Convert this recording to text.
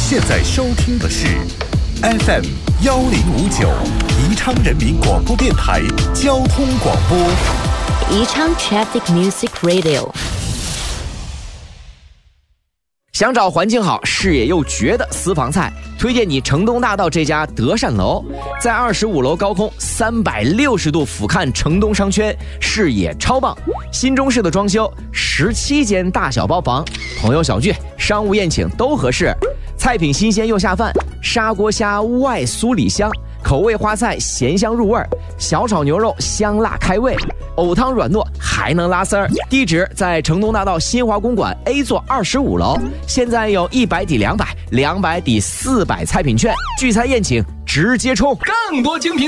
现在收听的是 FM 1059宜昌人民广播电台交通广播。 宜昌 Traffic Music Radio。 想找环境好、视野又绝的私房菜，推荐你城东大道这家德善楼，在25楼高空360度俯瞰城东商圈，视野超棒。新中式的装修，17间大小包房，朋友小聚、商务宴请都合适。菜品新鲜又下饭，砂锅虾外酥里香，口味花菜咸香入味，小炒牛肉香辣开胃，藕汤软糯还能拉丝儿。地址在城东大道新华公馆 A 座25楼，现在有100抵200、200抵400菜品券，聚餐宴请直接冲。 更多精品